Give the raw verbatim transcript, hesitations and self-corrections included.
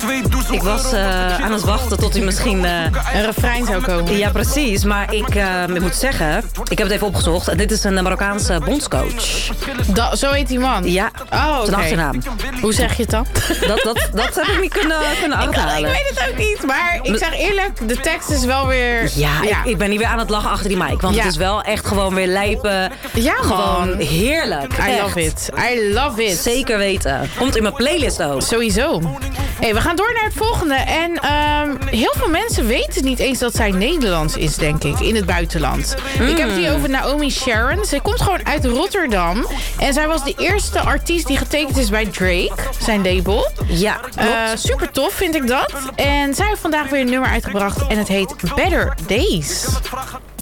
Ik was uh, aan het wachten tot u misschien... Uh, een refrein zou komen. Ja, precies. Maar ik, uh, ik moet zeggen, ik heb het even opgezocht. Dit is een Marokkaanse bondscoach. Da, zo heet die man? Ja, oh, okay. zijn achternaam. Hoe zeg je het dan? Dat, dat, dat heb ik niet kunnen, kunnen uithalen. Ik, ik weet het ook niet, maar ik zeg eerlijk, de tekst is wel weer... Ja, ja. Ik, ik ben niet weer aan het lachen achter die mic. Want ja. het is wel echt gewoon weer lijpen. Ja, gewoon man. Heerlijk. I echt. love it. I love it. Zeker weten. Komt in mijn playlist ook. Sowieso. Hey, we gaan door naar het volgende. En um, heel veel mensen weten niet eens dat zij Nederlands is, denk ik, in het buitenland. Mm. Ik heb het hier over Naomi Sharon. Zij komt gewoon uit Rotterdam. En zij was de eerste artiest die getekend is bij Drake, zijn label. Ja, uh, super tof vind ik dat. En zij heeft vandaag weer een nummer uitgebracht en het heet Better Days.